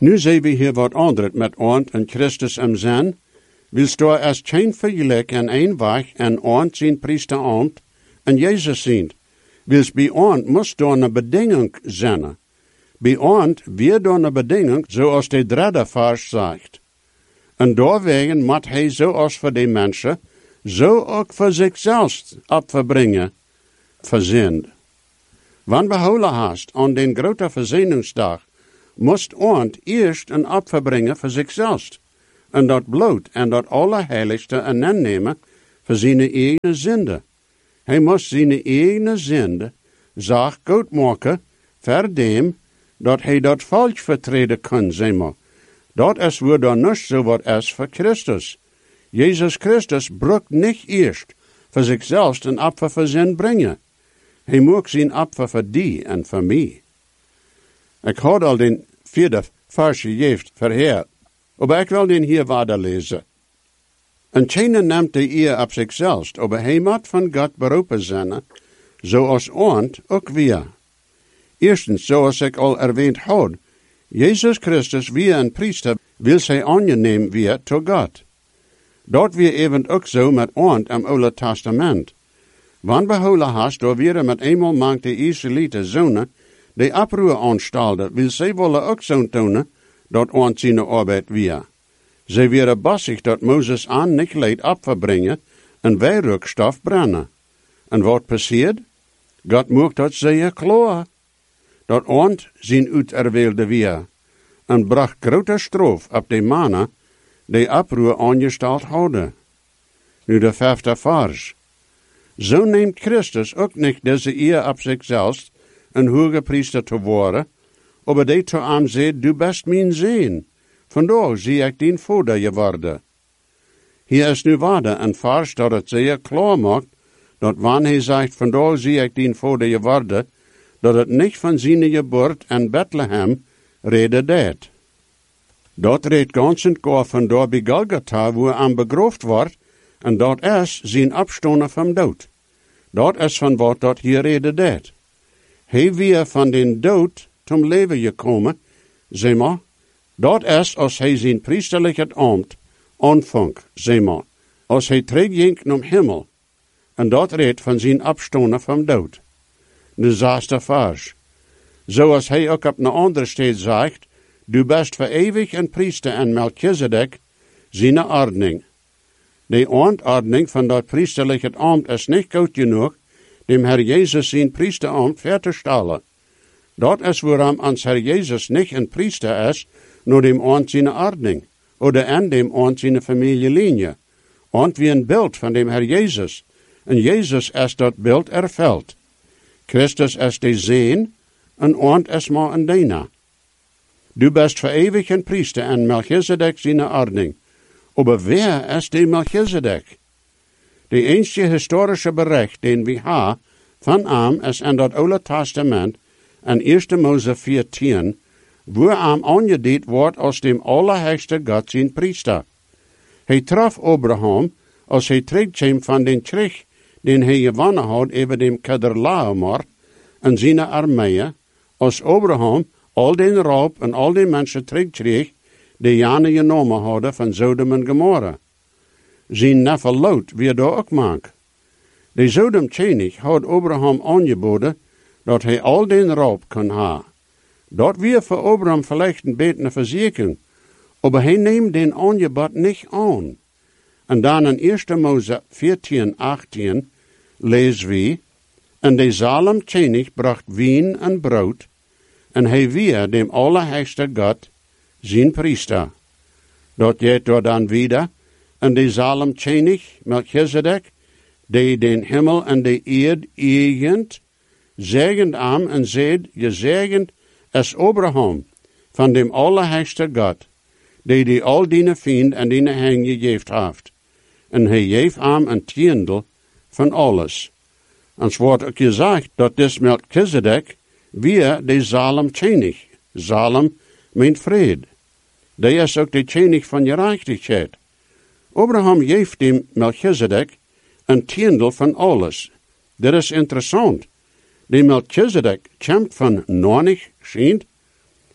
Nu zien we hier wat anders met ons en Christus am zijn. Willst du als geen vergelijk en een weg en ons zijn priester amt en Jezus zijn. Willst bij ons moest door een bedingung zijn. Bij ons weer door een bedingung, zoals de derde vers zegt. En doorwegen moet hij zoals voor de mensen, zo ook voor zichzelf opverbrengen, verzind. Wanneer behouden hast aan den grote verzoeningsdag, moest ons eerst een opfer brengen voor zichzelf. En dat bloed en dat allerheiligste en aannemen voor zijn eigen zonde. Hij moest zijn eigen zonde zaak goed maken voor dem, dat hij dat falsch vertreden kon, zeg maar. Dat is weer dan niet zo wat is voor Christus. Jezus Christus brukt niet eerst voor zichzelf een opfer voor zin brengen. Hij moet zijn opfer voor die en voor mij. Ik had al den vierde versje geeft verheerd, maar ik wil den hier verder lezen. En keine neemt de eer op zichzelf, maar hij moet van God beroepen zijn, zoals ons ook weer. Eerstens, zoals ik al erwähnt had, Jezus Christus wie een priester wil zij aangeneem weer tot God. Dat weer even ook zo met ons im Oude Testament. Wanneer behouden hast, door weer met eenmaal mank de Israëlieten zonen, de oproer aanstalden, wil zij willen ook zo tonen, dat ons zijn arbeid weer. Zij werden bassig dat Mozes aan niet leed opverbrengen en wijrukstof brennen. En wat passeert? God mocht dat zeer klaar. Dat ons zijn uiterweelde weer, en bracht grote stroof op de mannen, die oproer aangesteld hadden. Nu de vijfde vers. Zo neemt Christus ook niet deze eer op zichzelf, een hoge priester te worden, maar die te hem zegt, du best mijn zeen. Vandaar zie ik dien vader je worden. Hier is nu waarde een vers dat het zeer klaar maakt, dat wanneer hij zegt, vandaar zie ik dien vader je worden, dat het niet van zijn geboorte en Bethlehem reden deed. Dat redt ganz en gar van daar bij Golgotha, wo aan begroofd wordt, en dat is zijn opstonden van dood. Dat is van wat dat hier reden deed. Hij weer van den dood zum leven gekomen, zeg maar, dat is als hij zijn priesterlijke ambt aanvangt, zeg maar, als hij terugging naar hemel, en dat redt van zijn opstonden van dood. De zesde vers. Zoals hij ook op een andere steed zegt, du best voor eeuwig een priester en Melchizedek, zijn ordening. De ontordning van dat priesterlijke ambt is niet goed genoeg, dem Herr Jezus zijn priesterambt ver te stellen. Dat is waarom ons Herr Jezus niet een priester is, nur dem Ort zijn ordening, oder an dem Ort zijn familielinie. Und wie een beeld van dem Herr Jezus. En Jezus is dat beeld erveld. Christus is de Zeen, en Ort is maar een Diener. Du bist voor eeuwig een priester en Melchizedek zijn ordening. Aber wer is de Melchizedek? De enige historische bericht den we hebben van hem is in dat Oude Testament, in 1 Mose 14, wo hem aangeduid wordt als dem allerheiligste God zijn priester. Hij traf Abraham, als hij terugkwam van den Krieg, den hij gewonnen had over dem Kedorlaomer en zijn armeeën, als Abraham al den raub en al die mensen terugkreeg, die jane genomen hadden van Sodom en Gomorra. Zijn neffe Lot weer daar ook maak. De Sodom-König had Abraham aangeboden, dat hij al den raub kon ha. Dat weer voor Abraham vielleicht een beetje verzekering, maar hij neemt den aangebod niet aan. En dan in 1 Mose 14, 18 lezen we, en de Salem-König bracht wien en brood, en hij weer dem allerheiligste God zijn priester. Dat geht door dan wieder, en de Salem-König Melchizedek, die den Himmel en de Erd eigent, zegend am en zegt, gezegend is Abraham, van dem allerheiligste God, die al die vriend en die hen gegeven heeft. En hij geeft am een tiendel van alles. En het wordt ook gezegd dat des Melchizedek weer de Salem-König. Salem meint vrede. Die is ook de König van gerechtigheid. Abraham geeft dem Melchizedek een tiendel van alles. Dat is interessant. De Melchizedek komt van 90 schijnt,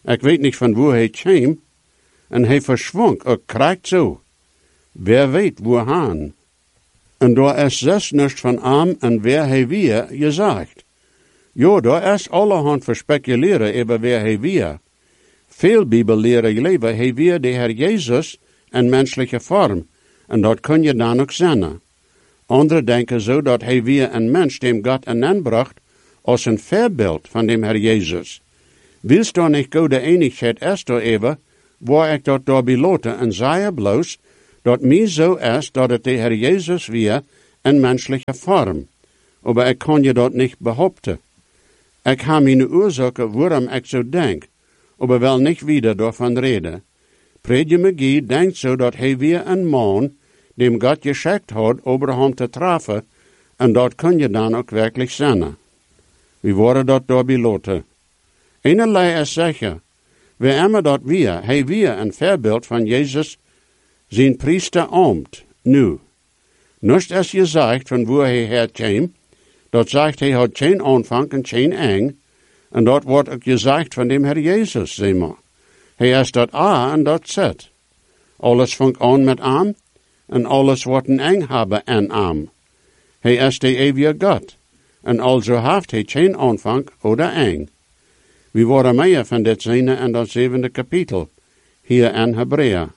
Ik weet niet van waar hij kwam, en hij verschwonk, krijgt zo. Wer weet waar han. En daar is zes niets van hem en wer hij weer gezegd. Jo, daar is allerhand voor speculeren over wer hij weer. Veel bibelleren leven hij weer de Heer Jezus in menselijke vorm, en dat kun je dan ook zien. Anderen denken zo dat hij weer een mens dem God aanbracht als een voorbeeld van dem Heer Jezus. Willst du niet de enigheid is daar even, waar ik dat door beloten en zei bloos, dat mij zo is dat het de Heer Jezus weer in menselijke vorm. Maar ik kan je dat niet behaupten. Ik heb mijn oorzaken waarom ik zo denk, maar wel niet wieder daarvan reden. Predje McGee denkt zo dat hij weer een man, dem God geschikt had, over hem te treffen, en dat kun je dan ook werkelijk zijn. We worden dat door beloten. Enerlei is zeker, we immer dat weer, hij weer een voorbeeld van Jezus, zijn priester ambt, nu. Nust is gezegd van waar hij herkwam, dat zegt hij had geen aanvang en geen eind, en dat wordt ook gezegd van dem Heer Jezus, zeg maar. Hij is dat A en dat Z. Alles vangt aan met am, en alles wordt een eind hebben en am. Hij is de eeuwige God, en also heeft hij geen aanvang oder eind. We worden meer van dit zien in dat 7e kapitel, hier in Hebreeën.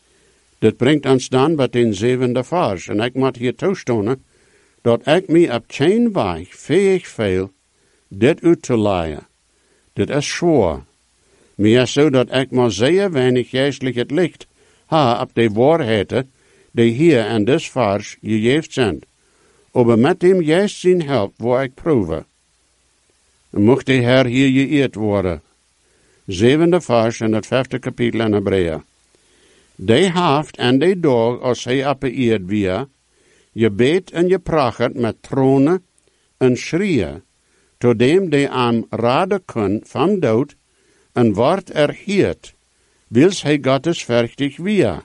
Dit brengt ons dan bij den 7e vers, en ik moet hier toestaan, dat ik mij op geen weg fähig veel dit uit te leiden. Dit is zwaar. Mij is zo dat ik maar zeer weinig geestelijk het licht ha op de waarheden, die hier in dit vers gegeven zijn. Maar met dem juist zijn help, waar ik proeven. Mocht de Heer hier geëerd worden. 7e vers in het 5e kapitel in Hebreeën. Die haft en die dag, als hij opgeëerd weer, je beet en je pracht met tronen en schreeuwen, totdem die aan raden kun van dood, en wordt erhiert, wils hij Gottes verchtig weer.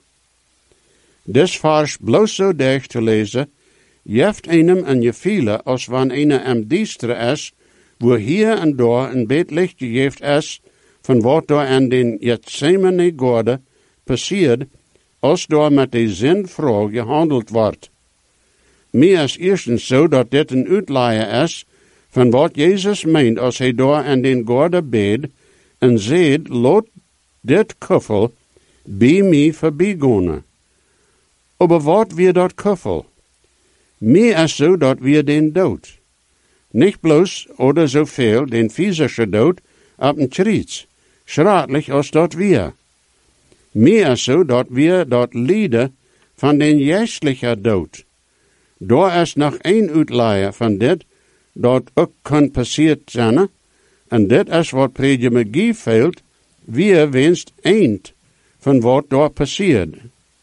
Des vers bloos zo dicht te lezen, jeft einem en je viele, als wanneer eine am diestere is, wo hier en daar een beet licht gegeven is, van wat daar aan den Gethsemane Gorde passiert, als daar met de zinvrouw gehandeld wordt. Meer is eerstens zo dat dit een uitleier is van wat Jezus meent als hij daar aan den Gorde beet en zegt, laat dit kuffel bij mij voorbijgaan. Maar wat weer dat kuffel? Meer is zo dat weer den dood. Niet bloos oder zoveel den physische dood op een kriets, schradelijk als dat weer. Meer is zo dat weer dat lijden van den geestelijke dood. Daar is nog één uitleier van dit, dat ook kan passiert zijn, en dit is wat Predje McGee veelt, wie wenst eind van wat daar passiert.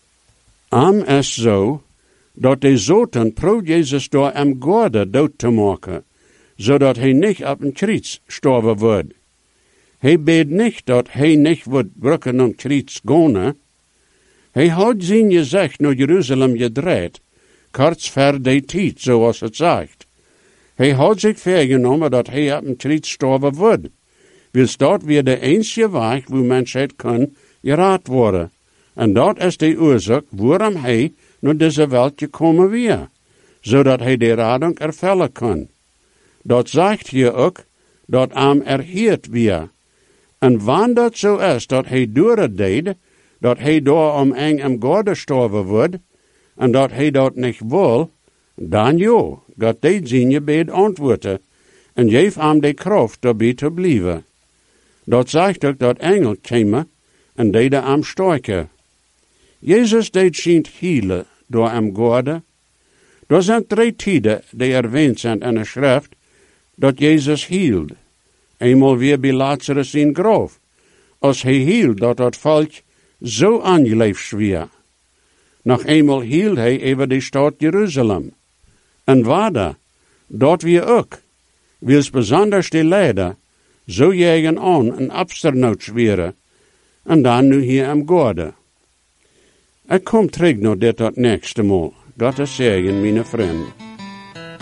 Am is zo, dat de zoten pro Jezus door am Gorde dood te maken, zodat hij niet op een kriets sterven wordt. Hij beet niet dat hij niet wordt brukken om kriets gaan. Hij had zijn gezicht naar Jeruzalem gedraaid, kort voor de tijd, zoals het zegt. Hij had zich voorgenomen dat hij op een kriets sterven wordt. Wils dat weer de enige weg, waar mensheid kan geraad worden. En dat is de oorzaak waarom hij naar deze wereld gekomen weer, zodat hij de rading ervullen kan. Dat zegt hier ook, dat hem erhiert weer. En wanneer dat zo is, dat hij door het deed, dat hij door om eng am Gorde sterven wordt, en dat hij dat niet wil, dan jo, God deed zijn gebed antwoorden, en geef hem de kracht daarbij te blijven. Dat zegt ook dat engel kwamen, en deden hem sterken. Jezus deed zijn hielen door am Gorde. Er zijn 3 tijden die erwähnt zijn in de schrift, dat Jezus hield. Eenmaal weer bij Lazarus in graf, als hij hield dat het volk zo aangeleefd zwier. Nog eenmaal hield hij over de stad Jeruzalem. En waarde, dat weer ook, wils besonders de leider, zo jagen aan en absternout zwieren, en dan nu hier am Gorde. Ik kom terug naar dit dat nächste Mal. Gottes zegen, mijn vrienden.